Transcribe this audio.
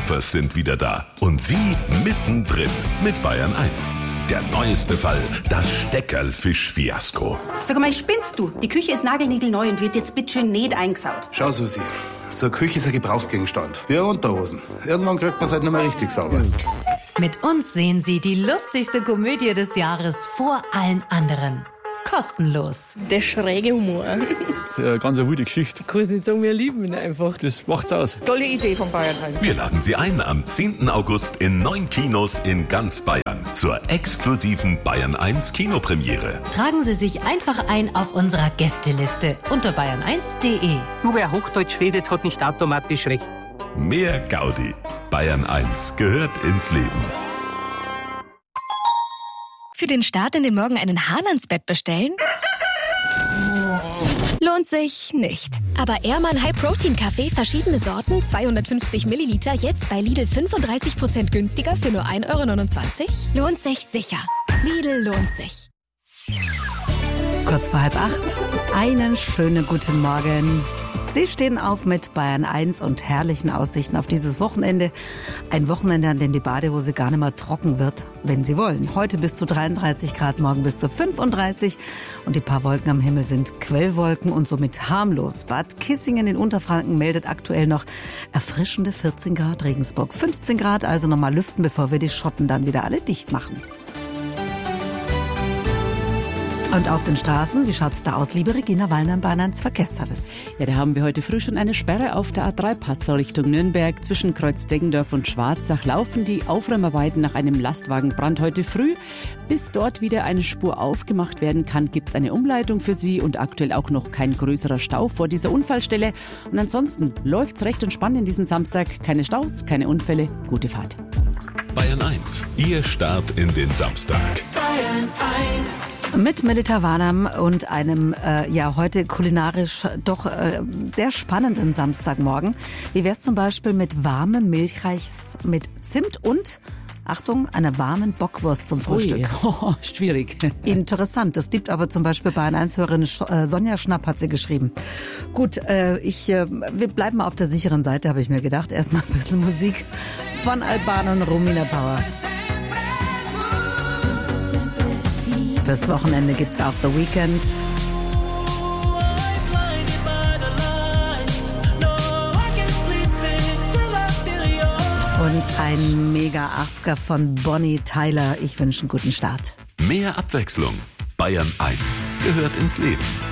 Anrufers sind wieder da. Und Sie mittendrin mit Bayern 1. Der neueste Fall, das Steckerlfisch-Fiasko. Sag mal, spinnst du? Die Küche ist nagelniegelneu und wird jetzt bitteschön nicht eingesaut. Schau, Susi, so eine Küche ist ein Gebrauchsgegenstand. Wie eine Unterhosen. Irgendwann kriegt man es halt nicht mehr richtig sauber. Mit uns sehen Sie die lustigste Komödie des Jahres vor allen anderen. Kostenlos. Der schräge Humor. Eine ganz wilde Geschichte. Ich kann es nicht sagen, wir lieben ihn einfach. Das macht's aus. Tolle Idee von Bayern 1. Wir laden Sie ein am 10. August in 9 Kinos in ganz Bayern zur exklusiven Bayern 1 Kinopremiere. Tragen Sie sich einfach ein auf unserer Gästeliste unter bayern1.de. Nur wer Hochdeutsch redet, hat nicht automatisch recht. Mehr Gaudi. Bayern 1 gehört ins Leben. Für den Start in den Morgen einen Hahn ans Bett bestellen? Lohnt sich nicht. Aber Ehrmann High Protein Kaffee, verschiedene Sorten, 250 Milliliter, jetzt bei Lidl 35% günstiger für nur 1,29 €? Lohnt sich sicher. Lidl lohnt sich. Kurz vor 7:30. Einen schönen guten Morgen. Sie stehen auf mit Bayern 1 und herrlichen Aussichten auf dieses Wochenende. Ein Wochenende, an dem die Badehose gar nicht mehr trocken wird, wenn Sie wollen. Heute bis zu 33 Grad, morgen bis zu 35. Und die paar Wolken am Himmel sind Quellwolken und somit harmlos. Bad Kissingen in Unterfranken meldet aktuell noch erfrischende 14 Grad, Regensburg 15 Grad. Also nochmal lüften, bevor wir die Schotten dann wieder alle dicht machen. Und auf den Straßen, wie schaut's da aus, liebe Regina Wallner, Bayern 1 Verkehrsservice? Ja, da haben wir heute früh schon eine Sperre auf der A3-Passau Richtung Nürnberg. Zwischen Kreuz-Deggendorf und Schwarzach laufen die Aufräumarbeiten nach einem Lastwagenbrand heute früh. Bis dort wieder eine Spur aufgemacht werden kann, gibt's eine Umleitung für Sie und aktuell auch noch kein größerer Stau vor dieser Unfallstelle. Und ansonsten läuft's recht entspannt in diesen Samstag. Keine Staus, keine Unfälle, gute Fahrt. Bayern 1, Ihr Start in den Samstag. Bayern 1. Mit Mediterranem und einem, heute kulinarisch doch sehr spannenden Samstagmorgen. Wie wär's zum Beispiel mit warmem Milchreis mit Zimt und, Achtung, einer warmen Bockwurst zum Frühstück? Oh, schwierig. Interessant. Das liebt aber zum Beispiel Bayern 1-Hörerin Sonja Schnapp, hat sie geschrieben. Gut, wir bleiben mal auf der sicheren Seite, habe ich mir gedacht. Erstmal ein bisschen Musik von Alban und Romina Power. Fürs Wochenende gibt's auch The Weeknd. Und ein mega 80er von Bonnie Tyler. Ich wünsche einen guten Start. Mehr Abwechslung. Bayern 1 gehört ins Leben.